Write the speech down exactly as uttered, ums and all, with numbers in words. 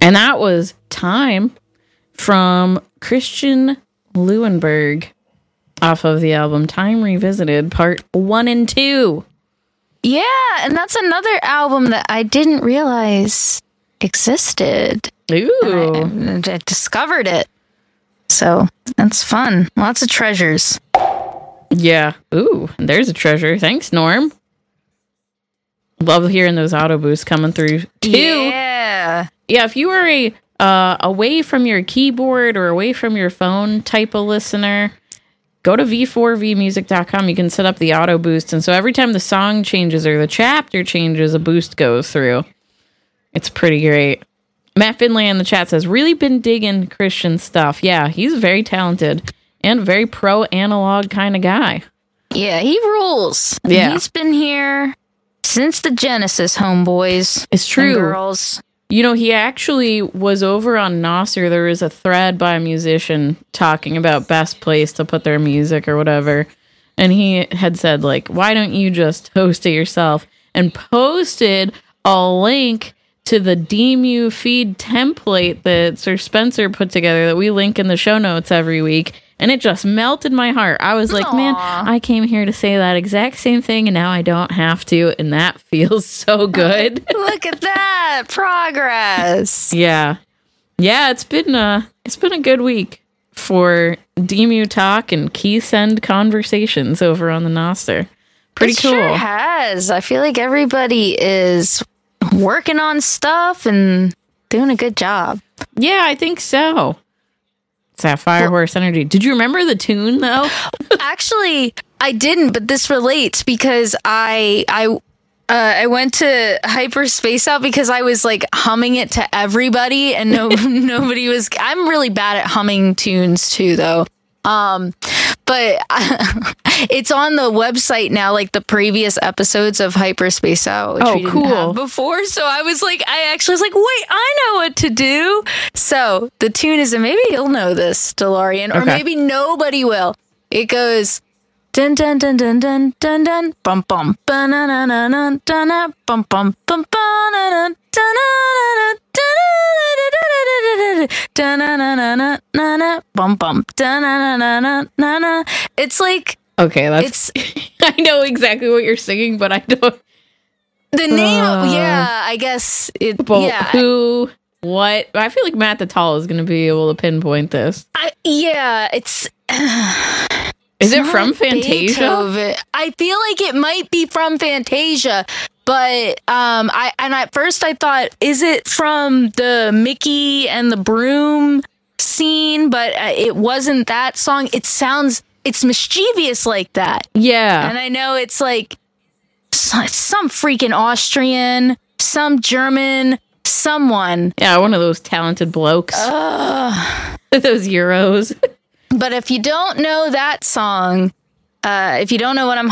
And that was Time from Christian Leuenberg off of the album Time Revisited, part one and two. Yeah, and that's another album that I didn't realize existed. Ooh. And I, I discovered it. So that's fun. Lots of treasures. Yeah. Ooh, there's a treasure. Thanks, Norm. Love hearing those auto boosts coming through too. Yeah. Yeah, if you are a uh, away from your keyboard or away from your phone type of listener, go to v four v music dot com. You can set up the auto boost. And so every time the song changes or the chapter changes, a boost goes through. It's pretty great. Matt Finlay in the chat says, really been digging Christian stuff. Yeah, he's very talented and a very pro analog kind of guy. Yeah, he rules. Yeah. He's been here since the Genesis, homeboys. It's true. And girls. You know, he actually was over on Nostr. There was a thread by a musician talking about best place to put their music or whatever. And he had said, like, why don't you just host it yourself? And posted a link to the D M U feed template that Sir Spencer put together that we link in the show notes every week. And it just melted my heart. I was like, Aww. man, I came here to say that exact same thing, and now I don't have to. And that feels so good. Look at that progress. Yeah. Yeah, it's been a, it's been a good week for D M U talk and key send conversations over on the Nostr. Pretty it cool. Sure has. I feel like everybody is working on stuff and doing a good job. Yeah, I think so. It's that Fire Horse energy. Did you remember the tune though? Actually, I didn't, but this relates because I I uh, I went to Hyperspace Out because I was like humming it to everybody, and no nobody was. I'm really bad at humming tunes too, though. Um, but it's on the website now, like the previous episodes of Hyperspace Out, which oh, we didn't cool. have before. So I was like, I actually was like, wait, I know what to do. So the tune is, and maybe you'll know this, DeLorean, or Okay. maybe nobody will. It goes dun dun dun dun dun dun dun bum bum ba na na na na dun na bum bum bum ba na na dun na dun na na na na na na bum bum dun na na na na na. It's like Okay, that's. it's I know exactly what you're singing, but I don't. the name. Uh, yeah, I guess it. But Yeah, who? What? I feel like Matt the Tall is going to be able to pinpoint this. I, yeah. It's. Is it not from Fantasia? Beethoven. I feel like it might be from Fantasia, but um, I and at first I thought, is it from the Mickey and the Broom scene? But uh, it wasn't that song. It sounds, it's mischievous like that, Yeah. and I know it's like so- some freaking Austrian, some German, someone. Yeah, one of those talented blokes. Ugh. Those Euros. But if you don't know that song, uh, if you don't know what I'm